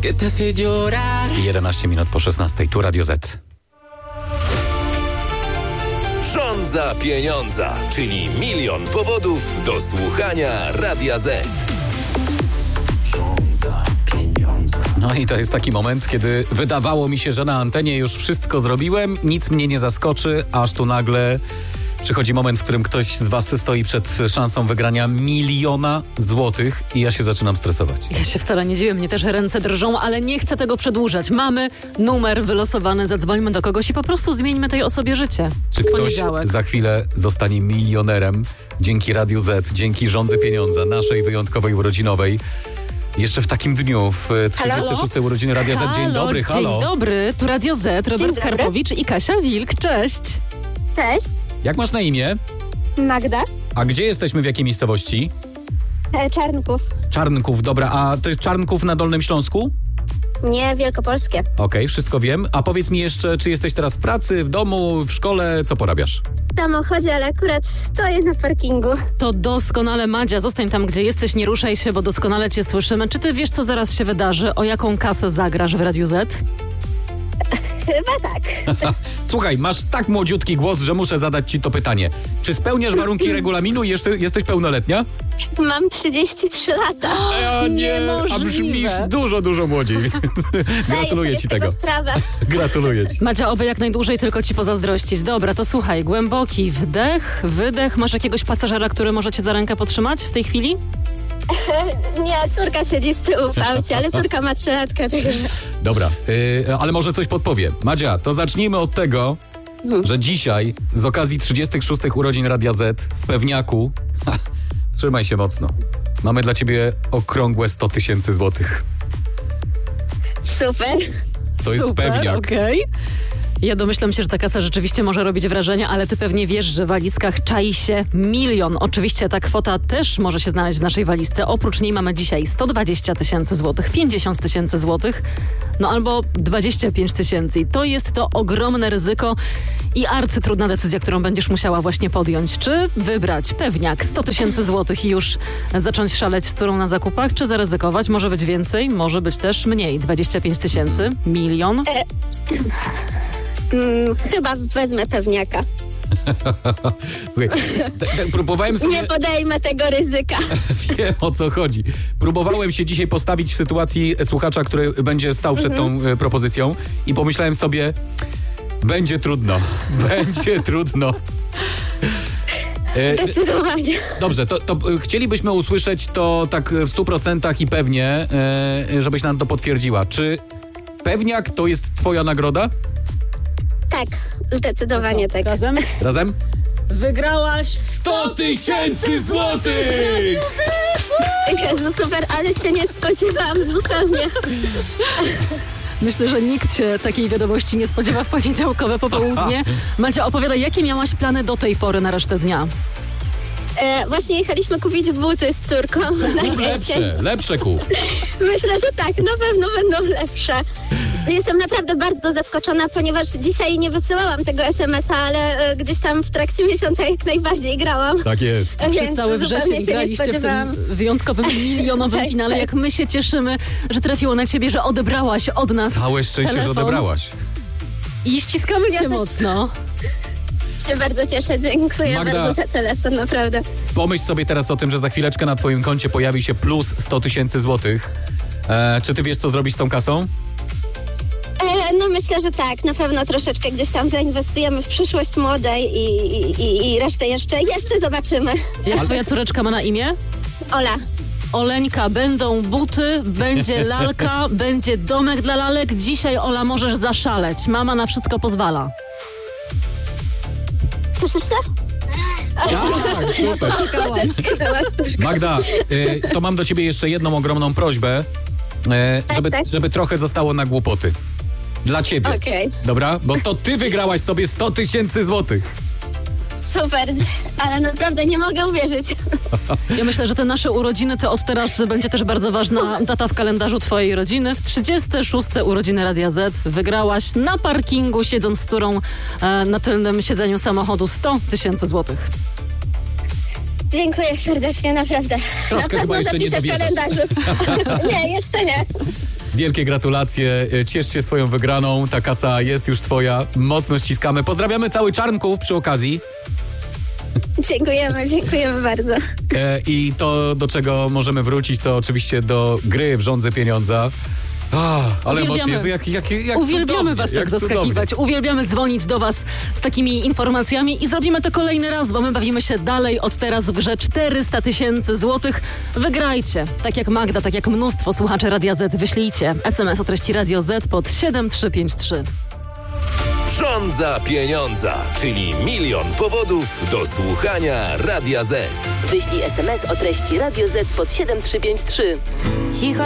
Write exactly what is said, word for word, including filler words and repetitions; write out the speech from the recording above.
que te hace llorar. jedenaście minut po szesnastej, tu Radio Z. Żądza pieniądza, czyli milion powodów do słuchania Radia Z. Żądza pieniądza. No i to jest taki moment, kiedy wydawało mi się, że na antenie już wszystko zrobiłem, nic mnie nie zaskoczy, aż tu nagle przychodzi moment, w którym ktoś z was stoi przed szansą wygrania miliona złotych i ja się zaczynam stresować. Ja się wcale nie dziwię, mnie też ręce drżą, ale nie chcę tego przedłużać. Mamy numer wylosowany, zadzwońmy do kogoś i po prostu zmieńmy tej osobie życie. Czy ktoś za chwilę zostanie milionerem dzięki Radiu Z, dzięki Żądze Pieniądza, naszej wyjątkowej urodzinowej? Jeszcze w takim dniu, w trzydzieste szóste urodziny Radia Z. Dzień dobry, halo. Dzień dobry, tu Radio Z, Robert Karpowicz i Kasia Wilk. Cześć. Cześć. Jak masz na imię? Magda. A gdzie jesteśmy, w jakiej miejscowości? E, Czarnków. Czarnków, dobra. A to jest Czarnków na Dolnym Śląsku? Nie, wielkopolskie. Okej, okay, wszystko wiem. A powiedz mi jeszcze, czy jesteś teraz w pracy, w domu, w szkole? Co porabiasz? W samochodzie, ale akurat stoję na parkingu. To doskonale, Madzia. Zostań tam, gdzie jesteś, nie ruszaj się, bo doskonale cię słyszymy. Czy ty wiesz, co zaraz się wydarzy? O jaką kasę zagrasz w Radiu Z? Chyba tak. Słuchaj, masz tak młodziutki głos, że muszę zadać ci to pytanie. Czy spełniasz warunki regulaminu i jeszcze jesteś pełnoletnia? Mam trzydzieści trzy lata. A nie, a brzmisz dużo, dużo młodziej. Gratuluję ci tego. Gratuluję ci. Madzia, oby jak najdłużej tylko ci pozazdrościć. Dobra, to słuchaj, głęboki wdech, wydech. Masz jakiegoś pasażera, który może cię za rękę podtrzymać w tej chwili? Nie, córka siedzi z tyłu w aucie, ale córka ma trzylatkę, także... Dobra, yy, ale może coś podpowiem. Madzia, to zacznijmy od tego, hmm. że dzisiaj z okazji trzydziestych szóstych urodzin Radia Z w Pewniaku, ha, trzymaj się mocno, mamy dla ciebie okrągłe sto tysięcy złotych. Super. To jest Super, Pewniak. Okej. Okay. Ja domyślam się, że ta kasa rzeczywiście może robić wrażenie, ale ty pewnie wiesz, że w walizkach czai się milion. Oczywiście ta kwota też może się znaleźć w naszej walizce. Oprócz niej mamy dzisiaj sto dwadzieścia tysięcy złotych, pięćdziesiąt tysięcy złotych, no albo dwadzieścia pięć tysięcy. I to jest to ogromne ryzyko i arcytrudna decyzja, którą będziesz musiała właśnie podjąć. Czy wybrać pewniak sto tysięcy złotych i już zacząć szaleć z turą na zakupach, czy zaryzykować? Może być więcej, może być też mniej. dwadzieścia pięć tysięcy, milion. E- Hmm, chyba wezmę pewniaka. Słuchaj, te, te, próbowałem sobie... Nie podejmę tego ryzyka. Wiem, o co chodzi. Próbowałem się dzisiaj postawić w sytuacji słuchacza, który będzie stał przed mhm. tą e, propozycją i pomyślałem sobie, będzie trudno, będzie trudno. E, Zdecydowanie. Dobrze, to, to chcielibyśmy usłyszeć to tak w stu procentach i pewnie, e, żebyś nam to potwierdziła. Czy pewniak to jest twoja nagroda? Tak, zdecydowanie tak. Razem? Razem? Wygrałaś sto tysięcy złotych! Jezu, super, ale się nie spodziewałam zupełnie. Myślę, że nikt się takiej wiadomości nie spodziewa w poniedziałkowe popołudnie. Macia, opowiadaj, jakie miałaś plany do tej pory na resztę dnia? E, właśnie jechaliśmy kupić buty z córką. Lepsze, lepsze kup. Myślę, że tak, na pewno będą lepsze. Jestem naprawdę bardzo zaskoczona, ponieważ dzisiaj nie wysyłałam tego es em es a, ale e, gdzieś tam w trakcie miesiąca jak najbardziej grałam. Tak jest. Przez cały wrzesień graliście w tym wyjątkowym milionowym tak, finale. tak. Jak my się cieszymy, że trafiło na ciebie, że odebrałaś od nas Całe szczęście, telefon. że odebrałaś. I ściskamy Ja cię też. mocno. Się bardzo cieszę, dziękuję Magda, bardzo za telefon, naprawdę. Pomyśl sobie teraz o tym, że za chwileczkę na twoim koncie pojawi się plus sto tysięcy złotych. E, czy ty wiesz, co zrobić z tą kasą? E, no myślę, że tak, na pewno troszeczkę gdzieś tam zainwestujemy w przyszłość młodej i, i, i, i resztę jeszcze, jeszcze zobaczymy. Jak Ale... twoja córeczka ma na imię? Ola. Oleńka, będą buty, będzie lalka, będzie domek dla lalek. Dzisiaj, Ola, możesz zaszaleć. Mama na wszystko pozwala. Cieszysz się? Tak, super. Magda, y, to mam do ciebie jeszcze jedną ogromną prośbę, y, żeby, tak, tak. żeby trochę zostało na głupoty. Dla ciebie. Okej. Okay. Dobra? Bo to ty wygrałaś sobie sto tysięcy złotych. Super, ale naprawdę nie mogę uwierzyć. Ja myślę, że te nasze urodziny to od teraz będzie też bardzo ważna data w kalendarzu twojej rodziny. W trzydzieste szóste urodziny Radia Z wygrałaś na parkingu, siedząc z turą e, na tylnym siedzeniu samochodu sto tysięcy złotych. Dziękuję serdecznie, naprawdę. Troszkę na chyba jeszcze nie dowierzasz. w kalendarzu. Nie, jeszcze nie. Wielkie gratulacje, ciesz się swoją wygraną, ta kasa jest już twoja, mocno ściskamy. Pozdrawiamy cały Czarnków przy okazji. Dziękujemy, dziękujemy bardzo. E, I to, do czego możemy wrócić, to oczywiście do gry w Żądze Pieniądza. Ah, ale emocje, Jezu, jak, jak, jak Uwielbiamy cudownie, was tak jak zaskakiwać. cudownie. Uwielbiamy dzwonić do was z takimi informacjami i zrobimy to kolejny raz, bo my bawimy się dalej od teraz w grze czterysta tysięcy złotych. Wygrajcie. Tak jak Magda, tak jak mnóstwo słuchaczy Radia Z. Wyślijcie es em es o treści Radio Z pod siedem trzy pięć trzy. Żądza pieniądza, czyli milion powodów do słuchania Radia Z. Wyślij es em es o treści Radio Z pod siedem trzy pięć trzy. Cicho.